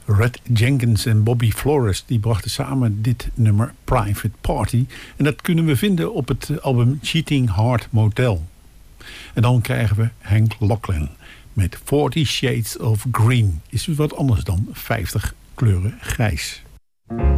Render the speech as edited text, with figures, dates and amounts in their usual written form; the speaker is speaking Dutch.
Red Jenkins en Bobby Flores die brachten samen dit nummer Private Party. En dat kunnen we vinden op het album Cheating Heart Motel. En dan krijgen we Hank Locklin met 40 Shades of Green. Is dus wat anders dan 50 kleuren grijs.